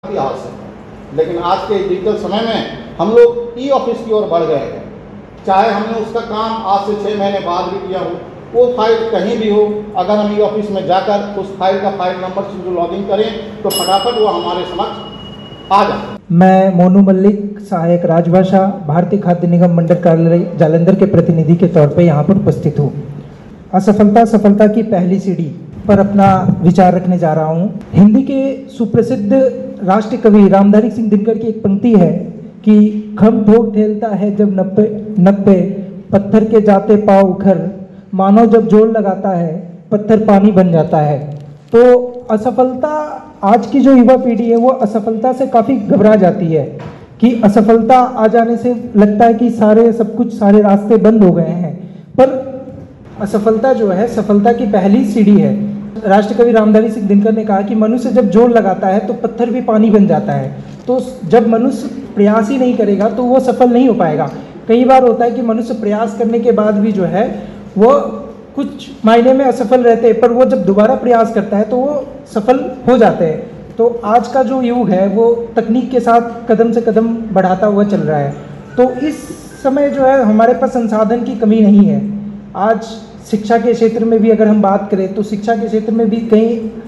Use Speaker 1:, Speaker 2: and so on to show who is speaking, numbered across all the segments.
Speaker 1: इतिहास है। लेकिन आज के डिजिटल समय में हम लोग ई ऑफिस की ओर बढ़ गए हैं। चाहे हमने उसका काम आज से 6 महीने बाद भी किया हो, वो फाइल कहीं भी हो, अगर हम ई ऑफिस में जाकर उस फाइल का फाइल नंबर से जो लॉगिन करें तो फटाफट वो हमारे समक्ष आ जाए।
Speaker 2: मैं मोनू मल्लिक, सहायक राजभाषा, भारतीय खाद्य निगम मंडल कार्यालय जालंधर के प्रतिनिधि के तौर पर यहाँ पर उपस्थित हूँ। असफलता सफलता की पहली सीढ़ी पर अपना विचार रखने जा रहा हूँ। हिंदी के सुप्रसिद्ध राष्ट्रीय कवि रामधारी सिंह दिनकर की एक पंक्ति है कि खम ठोक ठेलता है जब नब्बे नब्बे, पत्थर के जाते पाँव उखर, मानो जब जोर लगाता है पत्थर पानी बन जाता है। तो असफलता, आज की जो युवा पीढ़ी है वो असफलता से काफ़ी घबरा जाती है कि असफलता आ जाने से लगता है कि सारे रास्ते बंद हो गए हैं। पर असफलता जो है सफलता की पहली सीढ़ी है। राष्ट्रकवि रामधारी सिंह दिनकर ने कहा कि मनुष्य जब जोर लगाता है तो पत्थर भी पानी बन जाता है। तो जब मनुष्य प्रयास ही नहीं करेगा तो वो सफल नहीं हो पाएगा। कई बार होता है कि मनुष्य प्रयास करने के बाद भी जो है वो कुछ मायने में असफल रहते हैं, पर वो जब दोबारा प्रयास करता है तो वो सफल हो जाते हैं। तो आज का जो युग है वो तकनीक के साथ कदम से कदम बढ़ाता हुआ चल रहा है। तो इस समय जो है हमारे पास संसाधन की कमी नहीं है। आज शिक्षा के क्षेत्र में भी अगर हम बात करें तो शिक्षा के क्षेत्र में भी कई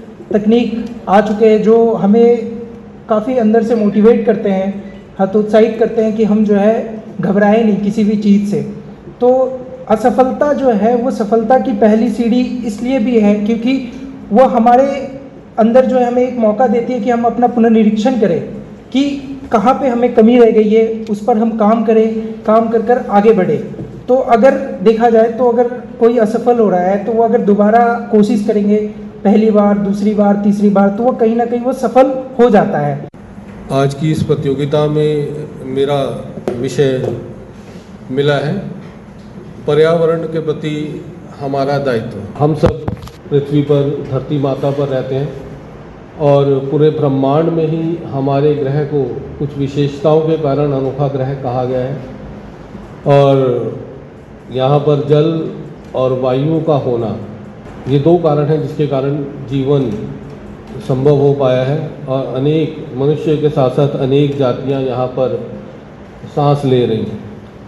Speaker 2: तकनीक आ चुके हैं जो हमें काफ़ी अंदर से मोटिवेट करते हैं, हतोत्साहित करते हैं कि हम जो है घबराएं नहीं किसी भी चीज़ से। तो असफलता जो है वो सफलता की पहली सीढ़ी इसलिए भी है क्योंकि वो हमारे अंदर जो है हमें एक मौका देती है कि हम अपना पुनर्निरीक्षण करें कि कहाँ पे हमें कमी रह गई है, उस पर हम काम करें, काम कर कर आगे बढ़े। तो अगर देखा जाए तो अगर कोई असफल हो रहा है तो वो अगर दोबारा कोशिश करेंगे, पहली बार, दूसरी बार, तीसरी बार, तो वो कहीं ना कहीं वो सफल हो जाता है।
Speaker 3: आज की इस प्रतियोगिता में मेरा विषय मिला है पर्यावरण के प्रति हमारा दायित्व। हम सब पृथ्वी पर, धरती माता पर रहते हैं और पूरे ब्रह्मांड में ही हमारे ग्रह को कुछ विशेषताओं के कारण अनोखा ग्रह कहा गया है। और यहाँ पर जल और वायु का होना, ये दो कारण हैं जिसके कारण जीवन संभव हो पाया है और अनेक मनुष्य के साथ साथ अनेक जातियाँ यहाँ पर सांस ले रही हैं।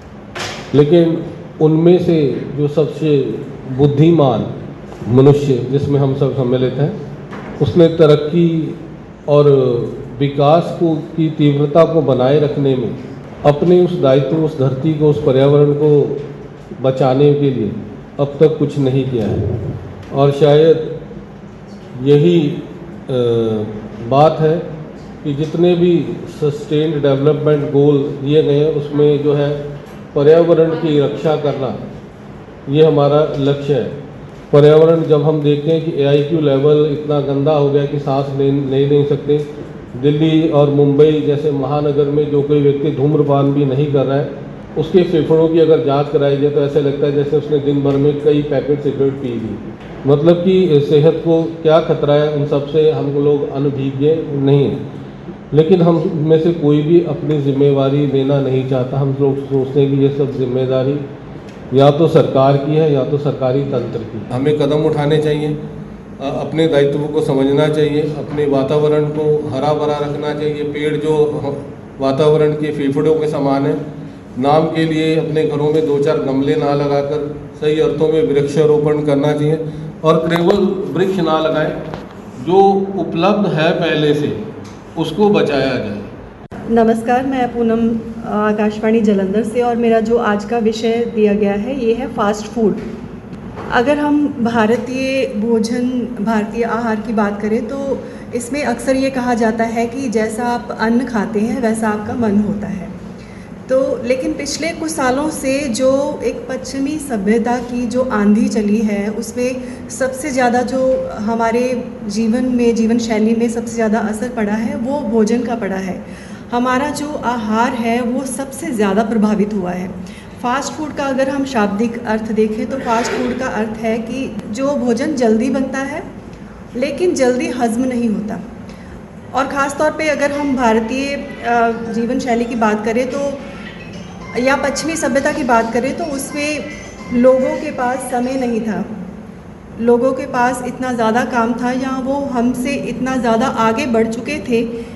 Speaker 3: लेकिन उनमें से जो सबसे बुद्धिमान मनुष्य जिसमें हम सब सम्मिलित हैं, उसने तरक्की और विकास को की तीव्रता को बनाए रखने में अपने उस दायित्व, उस धरती को, उस पर्यावरण को बचाने के लिए अब तक कुछ नहीं किया है। और शायद यही बात है कि जितने भी सस्टेन्ड डेवलपमेंट गोल दिए गए हैं उसमें जो है पर्यावरण की रक्षा करना ये हमारा लक्ष्य है। पर्यावरण जब हम देखते हैं कि AIQ लेवल इतना गंदा हो गया कि सांस नहीं सकते, दिल्ली और मुंबई जैसे महानगर में जो कोई व्यक्ति धूम्रपान भी नहीं कर रहा है उसके फेफड़ों की अगर जांच कराई जाए तो ऐसा लगता है जैसे उसने दिन भर में कई पैकेट सिगरेट पी ली। मतलब कि सेहत को क्या खतरा है उन सब से हम लोग अनभिज्ञ नहीं हैं। लेकिन हम में से कोई भी अपनी जिम्मेवारी लेना नहीं चाहता। हम लोग सोचते हैं कि ये सब जिम्मेदारी या तो सरकार की है या तो सरकारी तंत्र की। हमें कदम उठाने चाहिए, अपने दायित्व को समझना चाहिए, अपने वातावरण को हरा भरा रखना चाहिए। पेड़ जो वातावरण के फेफड़ों के समान है, नाम के लिए अपने घरों में 2-4 गमले ना लगाकर सही अर्थों में वृक्षारोपण करना चाहिए और केवल वृक्ष ना लगाएं, जो उपलब्ध है पहले से उसको बचाया जाए।
Speaker 4: नमस्कार, मैं पूनम आकाशवाणी जालंधर से और मेरा जो आज का विषय दिया गया है ये है फास्ट फूड। अगर हम भारतीय भोजन, भारतीय आहार की बात करें तो इसमें अक्सर ये कहा जाता है कि जैसा आप अन्न खाते हैं वैसा आपका मन होता है। तो लेकिन पिछले कुछ सालों से जो एक पश्चिमी सभ्यता की जो आंधी चली है उसमें सबसे ज़्यादा जो हमारे जीवन में, जीवन शैली में सबसे ज़्यादा असर पड़ा है वो भोजन का पड़ा है। हमारा जो आहार है वो सबसे ज़्यादा प्रभावित हुआ है। फास्ट फूड का अगर हम शाब्दिक अर्थ देखें तो फास्ट फूड का अर्थ है कि जो भोजन जल्दी बनता है लेकिन जल्दी हज़म नहीं होता। और ख़ास तौर पे अगर हम भारतीय जीवन शैली की बात करें तो या पश्चिमी सभ्यता की बात करें तो उसमें लोगों के पास समय नहीं था, लोगों के पास इतना ज़्यादा काम था या वो हमसे इतना ज़्यादा आगे बढ़ चुके थे